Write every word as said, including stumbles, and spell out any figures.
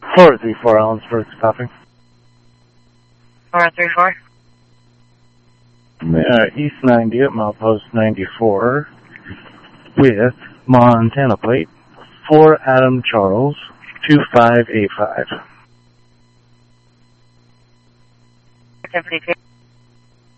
four three four Ellensburg, stopping. four three four. Uh, East ninety at milepost ninety-four with Montana plate for Adam Charles two five eight five. fifty-two.